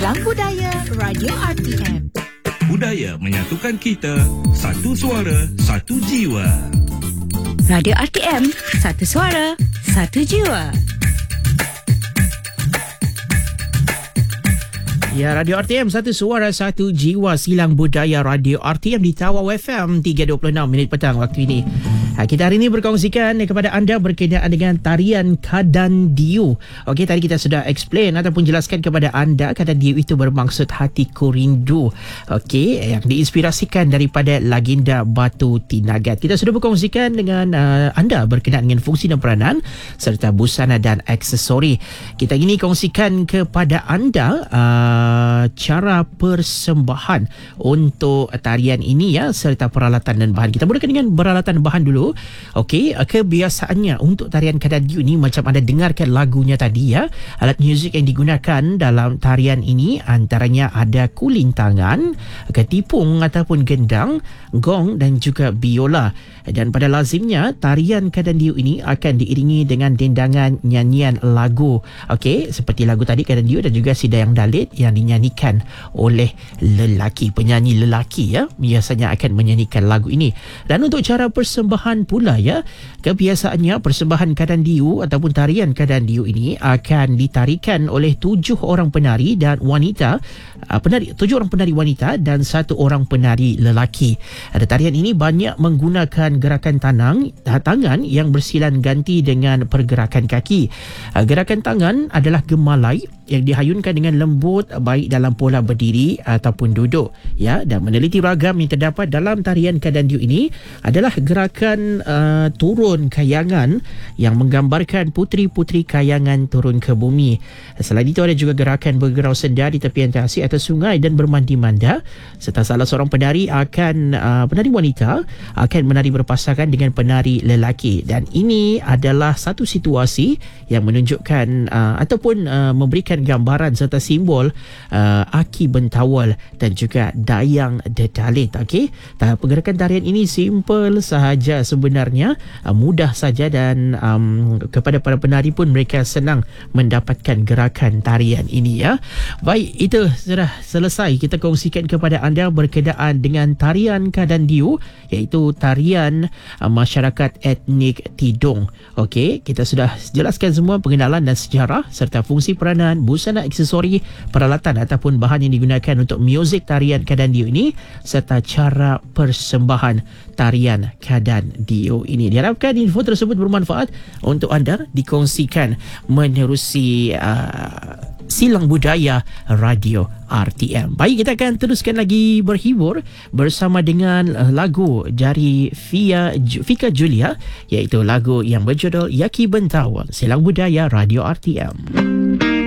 Silang Budaya Radio RTM. Budaya menyatukan kita, satu suara, satu jiwa. Radio RTM, satu suara, satu jiwa. Ya, Radio RTM, satu suara, satu jiwa. Silang Budaya Radio RTM di Tawau FM, 3.26 minit petang waktu ini. Kita hari ini berkongsikan kepada anda berkenaan dengan tarian Kadandiu. Okey, tadi kita sudah explain ataupun jelaskan kepada anda Kadandiu itu bermaksud hatiku rindu. Okey, yang diinspirasikan daripada legenda Batu Tinagat. Kita sudah berkongsikan dengan anda berkenaan dengan fungsi dan peranan serta busana dan aksesori. Kita ingin kongsikan kepada anda cara persembahan untuk tarian ini ya, serta peralatan dan bahan. Kita mulakan dengan peralatan bahan dulu. Okey, kebiasaannya untuk tarian Kadandiu ni macam anda dengarkan lagunya tadi ya. Alat muzik yang digunakan dalam tarian ini antaranya ada kulintangan, ketipung ataupun gendang, gong dan juga biola. Dan pada lazimnya tarian Kadandiu ini akan diiringi dengan dendangan nyanyian lagu. Okey, seperti lagu tadi Kadandiu dan juga Sidayang Dalit yang dinyanyikan oleh lelaki, penyanyi lelaki ya, biasanya akan menyanyikan lagu ini. Dan untuk cara persembahan pula ya, kebiasaannya persembahan Kadandiu ataupun tarian Kadandiu ini akan ditarikan oleh 7 orang penari dan wanita, 7 orang penari wanita dan 1 orang penari lelaki. Tarian ini banyak menggunakan gerakan tangan yang bersilan ganti dengan pergerakan kaki. Gerakan tangan adalah gemalai yang dihayunkan dengan lembut baik dalam pola berdiri ataupun duduk ya. Dan meneliti ragam yang terdapat dalam tarian Kadandiu ini adalah gerakan turun kayangan yang menggambarkan puteri-puteri kayangan turun ke bumi. Selain itu ada juga gerakan bergurau senda di tepian tasik atau sungai dan bermandi manda, serta salah seorang penari wanita akan menari berpasangan dengan penari lelaki. Dan ini adalah satu situasi yang menunjukkan ataupun memberikan gambaran serta simbol Aki Bentawal dan juga Dayang Dedalit. Okey, pergerakan tarian ini simple sahaja sebenarnya, mudah saja dan kepada para penari pun mereka senang mendapatkan gerakan tarian ini ya. Baik, itu sudah selesai kita kongsikan kepada anda berkenaan dengan tarian Kadandiu, iaitu tarian masyarakat etnik Tidong. Okey, kita sudah jelaskan semua pengenalan dan sejarah serta fungsi peranan, busana, aksesori, peralatan ataupun bahan yang digunakan untuk muzik tarian Kadandiu ini serta cara persembahan tarian Kadandiu ini. Diharapkan info tersebut bermanfaat untuk anda dikongsikan menerusi Silang Budaya Radio RTM. Baik, kita akan teruskan lagi berhibur bersama dengan lagu dari Fika Julia, iaitu lagu yang berjudul Yaki Bentawal. Silang Budaya Radio RTM.